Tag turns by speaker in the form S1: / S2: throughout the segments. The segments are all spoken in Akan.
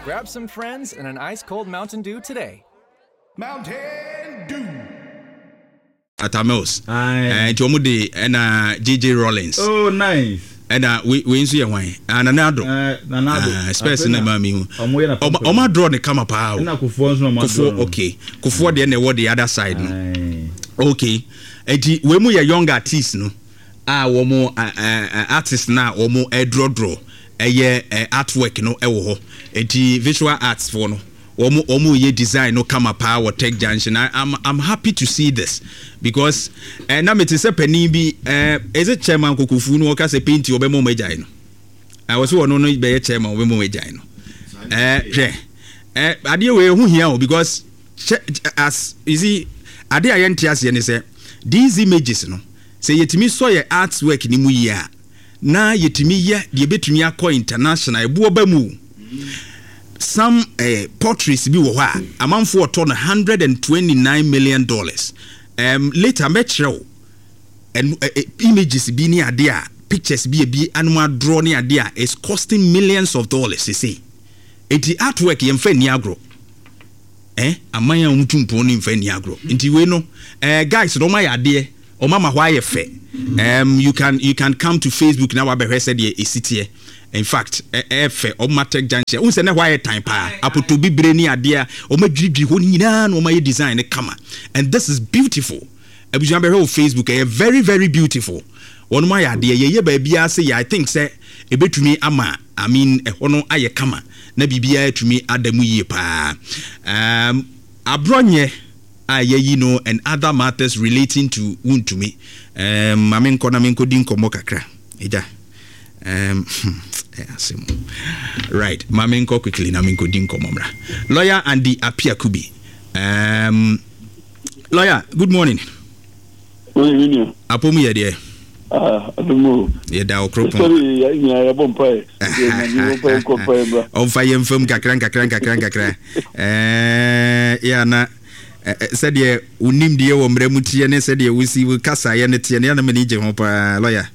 S1: Grab some friends and an ice-cold Mountain Dew today.
S2: Mountain Dew.
S3: Atamels. And Tomudi and JJ Rollins.
S4: Oh, nice.
S3: And we in see wine. And another. Especially na mami. Oma draw the camera power. Okay. Kufuor the other side. Okay. Eti we mu young artists no. Womo artists na womo draw. Artwork no ewo ho. Eti visual arts for no. Omu ye design no come up power tech junction. I'm happy to see this because na me te se pani bi is it chairman Kokufu no ka se paint obemo majai no. I was one no be chairman obemo majai no. Ade we hu hia o because as you see ade ayenti ase ne se these images no say yetimi so ye artwork ni mu yi a na yetimi ye de betumi akọ international ebu oba mu. Some portraits be wa amount for $129 million. Later metro and images be near there, pictures be animal draw near there is costing millions of dollars. You see, the artwork in Feniagro. Amaya umtumponi in Feniagro. Inti we no guys, no my idea. O mama why fe. You can come to Facebook now. I said is city. In fact, o matek junction. Unse na why time pa. Apoto bi breni adea. O ma dwidwi ho nyina na o ma ye design kama. And this is beautiful. Ebujan be ho Facebook very very beautiful. One ma ya de ye ba bia say I think say ebetumi ama. I mean hono aye kama. Na bibia etumi adamu yie pa. Abronye you know, and other matters relating to Untumi. Mamen kona menko din komo kakra. Eja. Right. Mamen ko quickly na menko din komo mra. Lawyer Andy Apia Kubi. Lawyer, good morning.
S5: Good morning.
S3: Apomu ye de.
S5: Adumo.
S3: Ye da okropon.
S5: Sorry, ya bompai.
S3: On fire film kakran. Ya na said ye unim de wo mra mutie ne said ye wusi wo kasa ye ne tie ne na mani je ho pa lawyer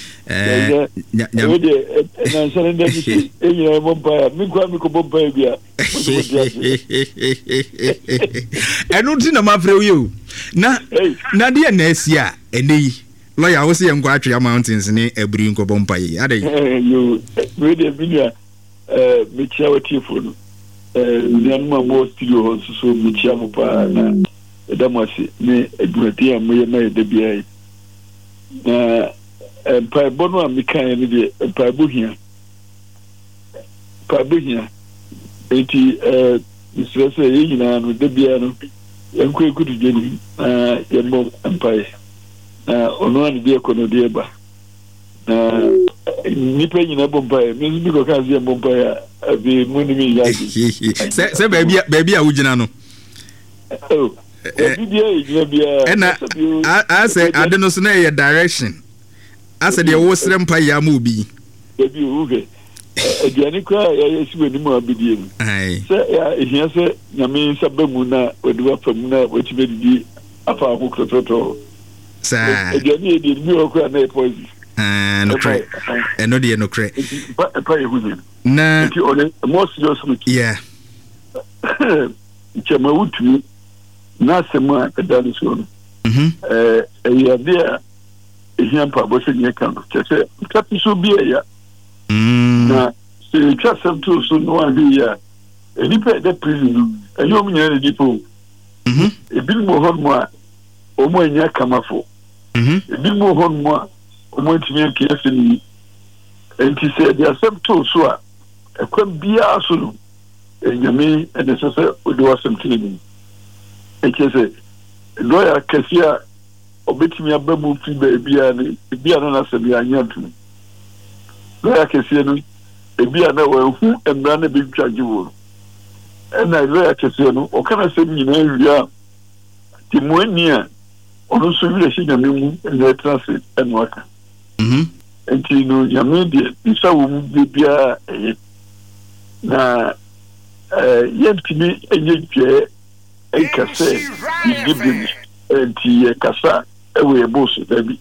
S5: na sarenda ki enye bompa mi ko bompa bia
S3: enu ti na mafre wo na de na asia eni lawyer wo se ye nkwa atwe mountains ne abiri nko bompa yi ade
S5: yo we de binia mi chawo tifo nyanuma mo studio so mi chiamo pa na edamasi ne eduatia mo ye na de bia na pa bono a mi kan ne de pa buhia eti misrese ye nyina no de bia no enko ekudu jeni ye mo empire ono an de kono de ba ni pe nyina bomba mi bi ko kan ze bomba ya abi muni mi yaji
S3: se baby a wugina no
S5: bibia
S3: I say ade no so na your direction I said the wo srem pa ya mu bi
S5: baby uge ediani kwa ya sibe ni mu abidie no se ya ehia se nyame sabamu na odiwa famu na wachibe didi afa akokrototo sa ediani edi mi okra na poison
S3: no cray. And no dear no cray.
S5: Na most seriously.
S3: Yeah.
S5: Chama utumi na sema kadani so. Ya dia ehia pa bo se nye kan. Chese tapi so bia ya. Na se chasa to so no ahi ya. Eni pe de prison. Enyo mu nyane dipo. Ebi mo hon mo a o mo nya kamafo. Ebi mo hon mo a omontimi kiasi ni enti se dia semto so a ekwam bia so no enyame ene se odi wasemtini ni ekese lawyer kasia obetimi abamu fi bia bia no na se bia nyatu lawyer kasia no bia na wahu emra na be twaje wo ena lawyer kasia no o kana se nyina wia ti moani a ono so wi le shi nyame mu ene transit enwaka enti no yame de isa wo mu bia na yentimi enye twe enkase yibi enti kasa ewe boss baby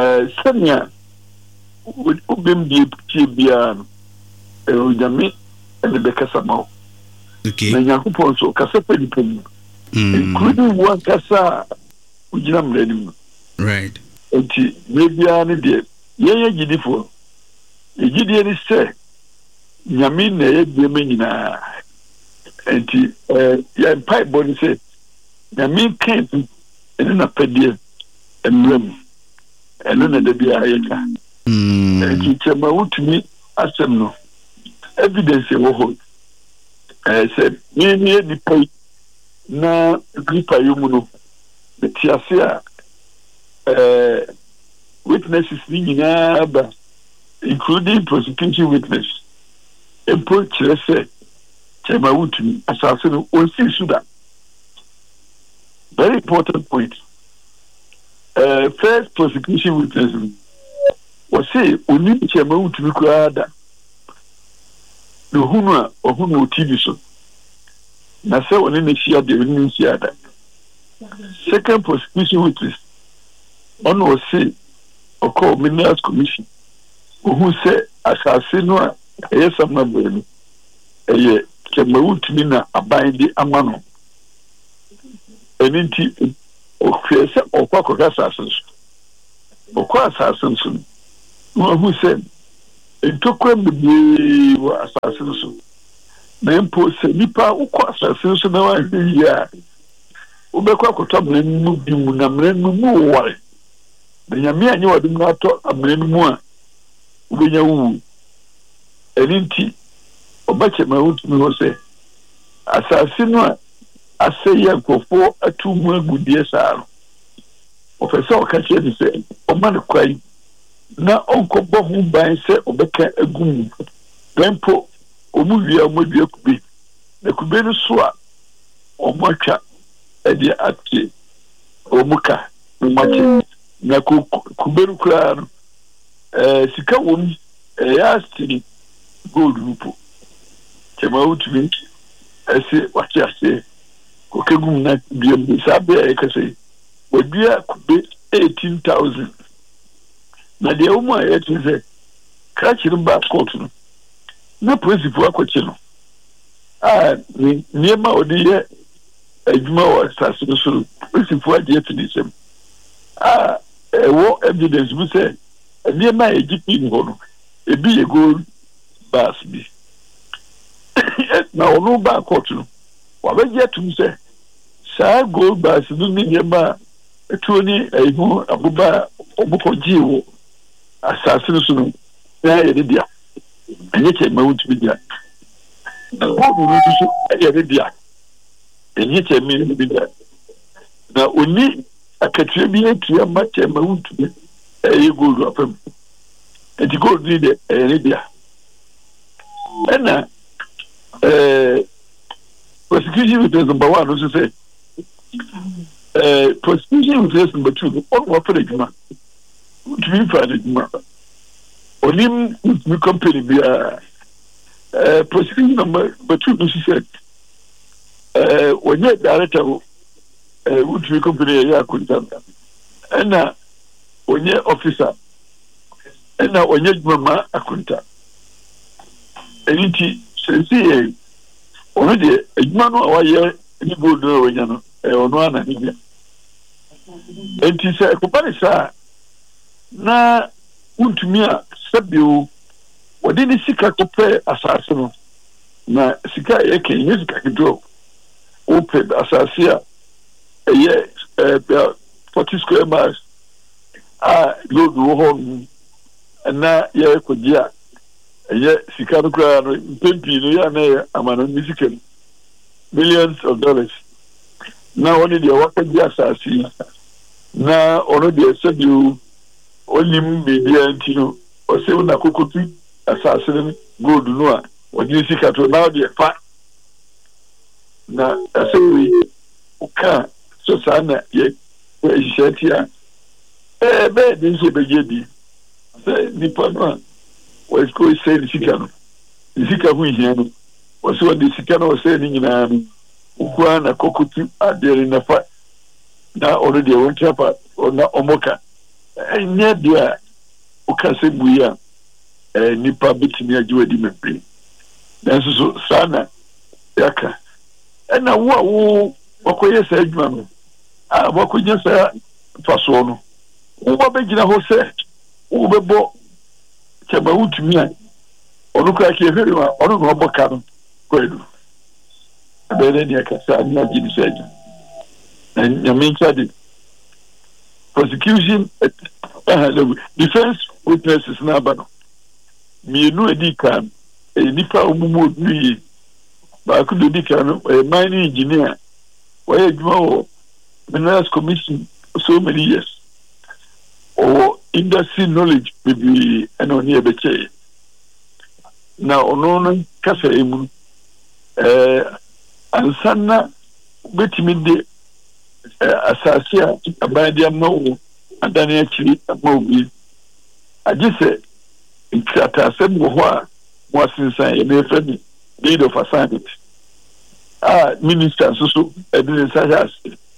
S5: sanya ubem die bia no yame and the Bekasa Mao.
S3: Okay.
S5: Na Yakupon so Kasape Dipum. Including one Kasa Ujinam Redim.
S3: Right.
S5: And maybe I need it. Yea, Gidifo. A Gideon is say, Yamin, Yamina. And Yan Pipe Body said, Yamin can't, and then a pedia and rim. And then the Biayaka. And he came out to me as no evidence a hold. I said, me the pay na gripa yumuno. The Tiasia witnesses ba including prosecution witness. And put say, came out to me assassin on Suda. Very important point. First prosecution witness. Say only chairman to be crowded. The Huna or Hunu TV so. Na say only next year they will not see that. Second prosecution witness. On was say or call Minerals Commission. Who say assassin no yes some number. Eh chairman to be na abide amano. Enti o kwese o kwa assassins. O kwa assassins. Who said it took them the assassins. Then post Nipa Uko assassins now I hear Ubekwa Kotam Namren worry. The Yamia knew I did not talk a Mrenmua Ubenya and inti Obache Mount me say assassin I say yanko for a 2 more good years are. Professor Kachi said, O man crying. Na onko bohu ban se obeka agum tempo omuwia omodua kube na kube no so a omotwa e de ate omuka no mache na kube no kura no sika wom ya stiri gold rupo chema utumi ese wachi ase ko kegum na bia sabe e kase odua kube 18,000 na de umu ayet say kachiru ba court no na principal akwachi no ni niema odi ye adwuma wa sase no so principal ade finisem ewo evidence bu say niema egipi ngo no ebi ye gold bas bi na onu ba court no wa be je tum say sa gold bas no ni niema etuoni ehu abuba obuko jiwo assassin so na yede dia enye che ma wuti dia na obu rutu so yede dia enye che mi dia na oni akatwe bi etua ma che ma wuti e gold afam e gold ni de yede dia na prosecution witness number 1 also say prosecution witness number 2 on what for the juma to be for the juma onim we company be prosecution number 2 she said when you director would be company ya kunta na onye officer na onye mama akunta eniti sensi ono de adwuma no awaye ni bold no wanya no ono ana ni bia enti se ko pare sa na untumi a sabio wodi ni sika ko pe asase no na sika yake ni sika kido o pe asase a ye 40 square miles load ho na ye ko dia ye sika no kra no pempi no ya na amano ni sika millions of dollars na oni dia waka dia asase na ono dia sabio onim media ntino o se una kokotu asase gold no a wodi sika to na dia fa na asewi uka so sana ye shetia be din se begedi se ni pano o esko se sika no sika hu hia no o se wodi sika no se ni nyina no ukwa na kokotu adere na fa na already won chapa na omoka enye dia ukase buya nipa bitimi ajiwadi mempe nanso so sana yaka na wo wakoye sa adwuma no wakoye sa faso no wo begina ho se wo bebo chama utumi a onu kwa ke hwere wa onu no boka no kwedu abere ni akasa ni agidi seja na nyamencha de prosecution defense witnesses na ba no mienu edikan nipa umumu ni ba ku do dikan mining engineer why adwuma minerals commission so many years or industry knowledge be anoni ebeche na ono kasa emu ansana betimi de asasia abadi amawo adane akiri amawo agise ikata sebo ho a wasinsan e be fami lead of assignment minister so edin sahas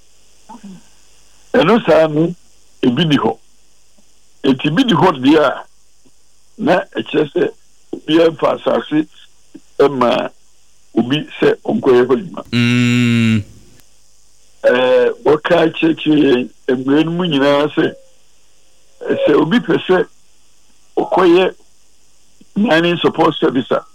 S5: eno sanu ebi ni ho etibi di ho dia na ekese bi emphasize ema obi se onkoye kolima waka cheche emren mu nyina se obi pese okoye mining support service